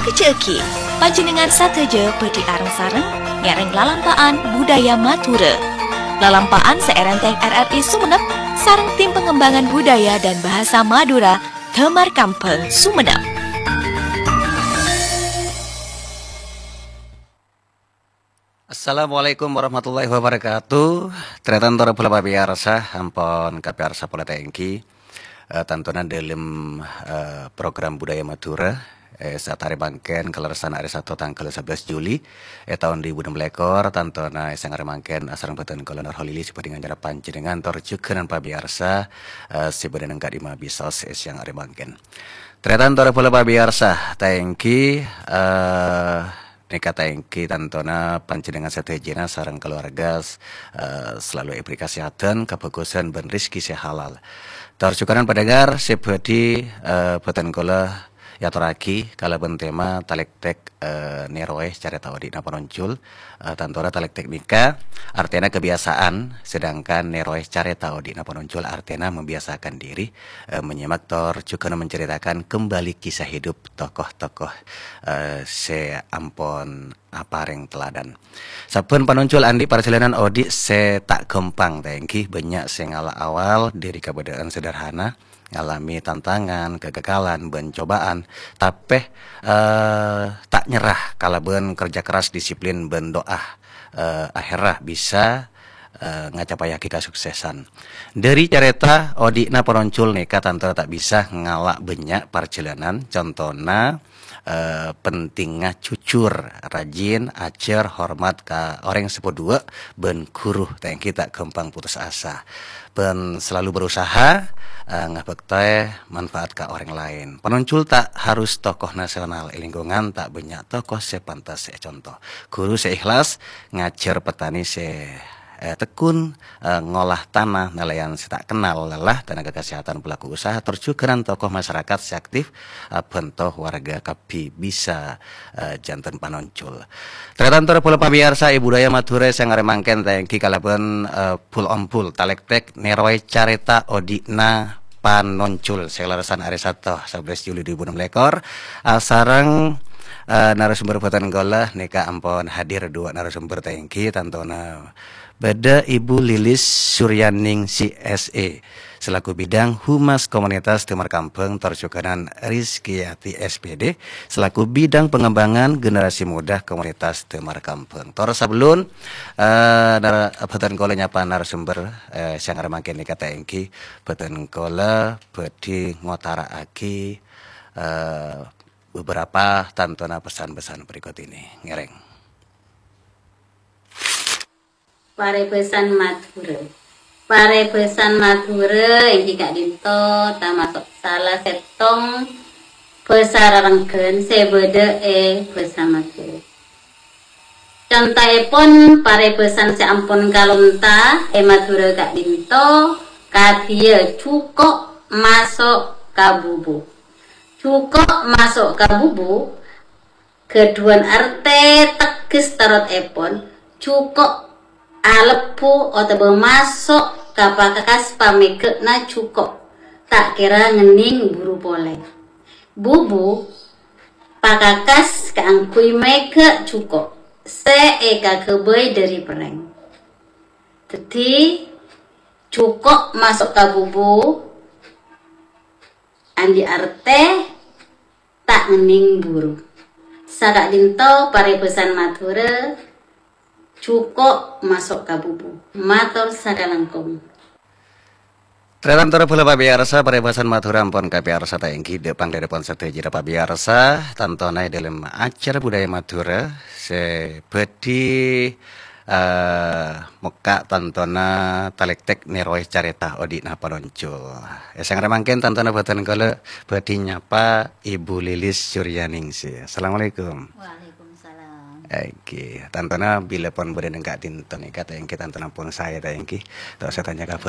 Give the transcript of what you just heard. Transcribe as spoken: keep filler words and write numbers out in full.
keceki, panjenengan sateja peti areng sareng, ngereng lalampaan budaya Madura. Lalampaan seerenteng R R I Sumenep, sareng tim pengembangan budaya dan bahasa Madura, Temar Kampeng Sumenep. Assalamualaikum warahmatullahi wabarakatuh. Tretan tora pula pabiarsa, ampon kapiarsa pula tengki. Uh, Tantuna dalam uh, program budaya Madura eh, saat hari bangken kelarasan hari satu tanggal sebelas Juli eh, tahun dua ribu enam belas tantuna isang hari bangken asarang beten kolonor holili seperti dengan cara panjenengan torjukeun pabiarsa uh, sebenarnya enggak lima bisos isang hari bangken. Tretan tora pula pabiarsa tengki uh, Nika tengki tantona panjenengan setejena sarang keluarga uh, selalu diberi kesehatan, kebagusan dan rizki sehalal. Tercukaran pendengar seperti uh, boten kula yaturaki kalaben tema talektek uh, neroeh cara tahu di napa noncul uh, tantora talektek nika artinya kebiasaan, sedangkan neroeh cara tahu di napa noncul artinya membiasakan diri uh, menyimak tercukaran menceritakan kembali kisah hidup tokoh-tokoh uh, se ampon apareng teladan. Saben panuncul andi perjalanan Odi se tak gempang tengki banyak sing awal diri kabadaan sederhana ngalami tantangan, kegagalan, pencobaan, tapi uh, tak nyerah kalaben kerja keras, disiplin, ben doa uh, akhirnya bisa uh, ngacapai kesuksesan. Dari cerita Odi na penuncul nika tanpa tak bisa ngalak banyak perjalanan, contohnya Uh, pentingnya jujur, rajin, ajar, hormat ke orang sepedua, ben kuruh yang kita gampang putus asa, ben selalu berusaha uh, ngabekte manfaat ke orang lain. Penuncul tak harus tokoh nasional, lingkungan tak banyak tokoh sepantas se contoh. Guru seikhlas ngajar petani se Eh, tekun eh, ngolah tanah nelayan tak kenal lelah tenaga kesehatan pelaku usaha terjukeran tokoh masyarakat seaktif eh, bentoh warga kapi bisa eh, jantan panoncul. Tretan tora pula pabiarsa ibu budaya Madura sang aremangken tengki kalaben eh, pul ompul talektek neroe careta odina panoncul selarasan hari satu sebelas Juli dua ribu enam belas uh, sarang uh, narasumber boten golah nika ampon hadir dua narasumber tengki tantona Bada Ibu Lilis Suryaning C S E selaku bidang Humas Komunitas Temar Kampeng Tercukanan Rizkyati S P D selaku bidang pengembangan generasi muda Komunitas Temar Kampeng. Tor sebelum uh, nara beten kola nyapa narasumber uh, siang aremangken nika tengki beten kola bedi ngotara aki uh, beberapa tantona pesan-pesan berikut ini ngereng. Pare pesan Madura, pare pesan Madura yang jika dito termasuk salah setong pesarangken sebeda e pesan Madura. Contohipun pare pesan seampun kalunta e Madura kak dito kadia cukup masuk kabubu. Cukup masuk kabubu keduan arte teges tarot epon cukup alepu atau masuk kapakakas pameke na cukup tak kira ngening buru pole bubu pakakas keangkui meke cukup se eka kebay dari pereng teti cukup masuk ke bubu andi arte tak ngening buru sadak dinto pare pesan Madura cukup masuk ke bubu matur sadalangkum. Tretan tora pula pabiarsa parebasan Madura ampon kapiarsa tengki depan dari depan seteji pabiarsa tantona dalam acara budaya Madura seperti uh, muka tantona talektek neroe careta odi napa noncul. Esang remangken tantona boten kala badi nyapa Ibu Lilis Suryaningsih. Assalamualaikum. Oke, tantana bila pon berada enggak tinton ikat yang kita tantana pun saya tengki. Tak saya tanya kabar